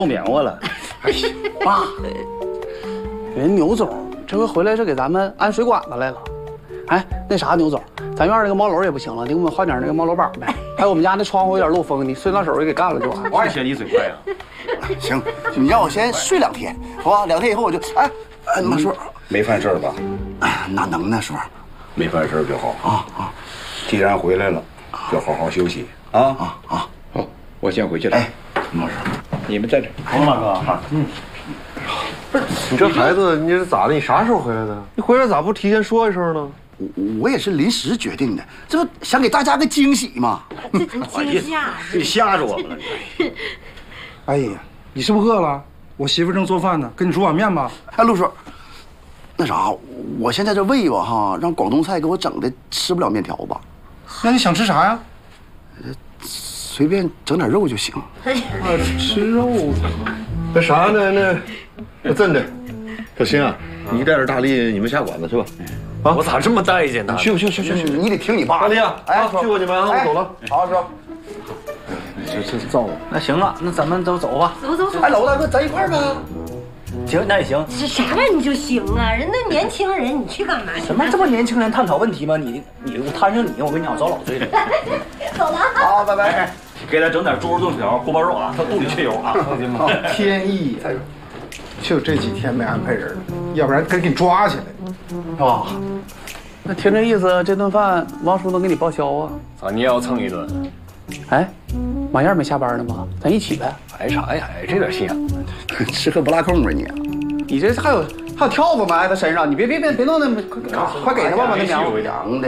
免我了。 哎呀，爸，人牛总这回回来是给咱们安水管子来了。哎，那啥，牛总，咱院那个毛楼也不行了，你给我们换点那个毛楼板呗。还有我们家那窗户有点漏风，你顺到手就给干了就完。 我也嫌你嘴快啊。 行，你让我先睡2天，好吧？2天以后我就马叔， 没犯事吧？ 哪能呢，叔？ 没犯事就好啊。 既然回来了，就好好休息啊。好，我先回去了。哎，马叔，你们在这。 好，马哥啊。 不是你这孩子，你是咋的？你啥时候回来的？你回来咋不提前说一声呢？ 我也是临时决定的，这不想给大家个惊喜吗？ 这成惊吓！ 你吓着我们了。 哎呀，你是不是饿了？我媳妇正做饭呢，给你煮碗面吧。 哎，陆叔，那啥，我先在这喂吧哈，让广东菜给我整的吃不了面条吧。 那你想吃啥呀？ 随便整点肉就行。 吃肉。 那啥呢？那真的，小新啊，你带着大力，你们下馆子去吧。 啊，我咋这么待见他？ 去， 你得听你爸。 大力啊， 哎， 去吧你们，我走了。 好，叔。 这造了。 那行了，那咱们都走吧。 走。 哎，老大哥，咱一块儿呗。 行，那也行。 这啥玩意你就行啊？人都年轻人，你去干嘛？ 什么这么年轻人探讨问题吗？你我摊上你，我跟你讲，我遭老罪了。 走了。 好，拜拜。 给他整点猪肉炖条、锅包肉啊，他肚里缺油啊。 放心吧，天意呀，就这几天没安排人，要不然真给你抓起来，是吧？ 那听这意思，这顿饭王叔能给你报销啊？ 咋你也要蹭一顿？ 哎，马燕没下班呢吗？咱一起呗。 挨啥呀？挨这点心眼子。 吃喝不落空吧你？ 你这还有跳蚤埋在他身上，你别弄那么快给他吧，把那粮凉的。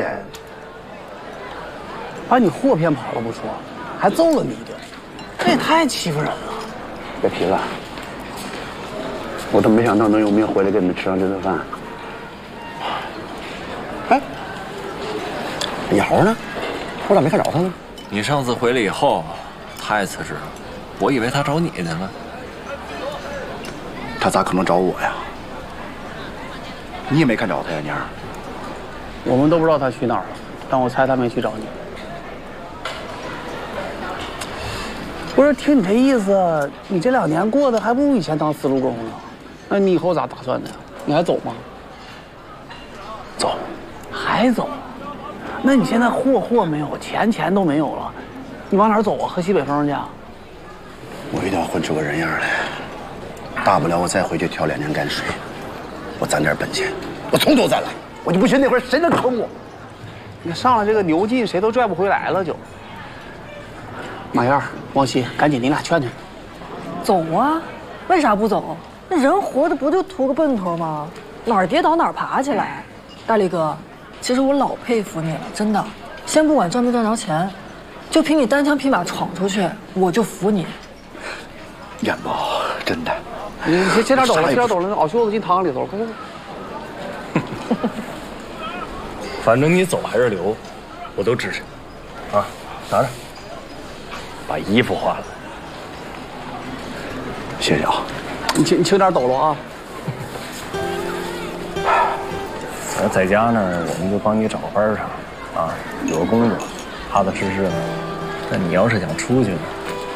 把你货骗跑了不说，还揍了你一顿，这也太欺负人了。 别提了，我都没想到能有命回来跟你们吃上这顿饭。哎，瑶呢？我咋没看着他呢？ 你上次回来以后，太辞职了，我以为他找你去了。 他咋可能找我呀？你也没看着他呀，妮儿？ 我们都不知道他去哪儿了，但我猜他没去找你。不是，听你这意思，你这2年过得还不如以前当死路工呢。那你以后咋打算的呀？你还走吗？ 走， 还走？那你现在货没有，钱都没有了，你往哪儿走啊？喝西北风去？ 我一定要混出个人样来，大不了我再回去挑2年泔水，我攒点本钱，我从头再来。我就不信那会儿谁能坑我？ 你上了这个牛劲，谁都拽不回来了就。马燕、王希，赶紧你俩劝劝。 走啊？为啥不走？那人活着不就图个奔头吗？哪儿跌倒哪儿爬起来。大力哥，其实我老佩服你了，真的。先不管赚没赚着钱，就凭你单枪匹马闯出去，我就服你。 燕宝，真的。 你接点走了，那袄袖子进汤里头，快！ 反正你走还是留，我都支持。啊，拿着，把衣服换了。 谢谢啊。 你轻点抖了啊。 在家呢，我们就帮你找个班上，啊，有个工作，踏踏实实的。但你要是想出去呢，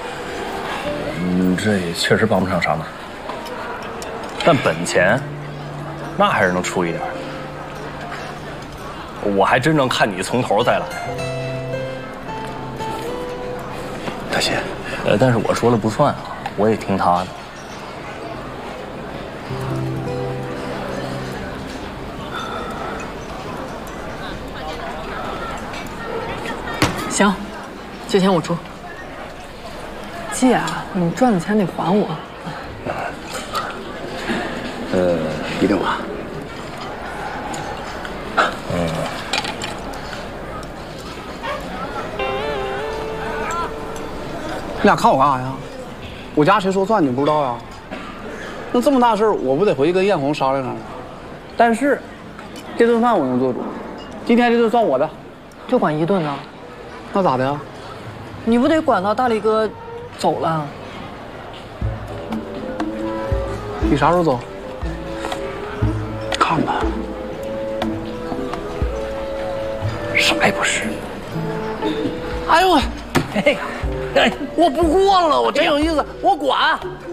这也确实帮不上啥忙。但本钱，那还是能出一点。我还真正看你从头再来。 大谢。 但是我说了不算啊，我也听他的。 行，这钱我出。姐啊，你赚的钱得还我。 一定还。 你俩看我干啥呀？我家谁说算你不知道呀？那这么大事儿，我不得回去跟艳红商量商量？但是，这顿饭我能做主，今天这顿算我的。 就管1顿呢？ 那咋的呀？ 你不得管到大力哥走了？ 你啥时候走？ 看吧，啥也不是。 哎呦我，哎，我不过了，我真有意思，我管。